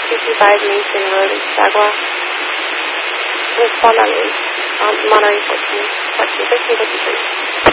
225 Main Spring Road in Sagua. Respond on Monterey 14, question 1353.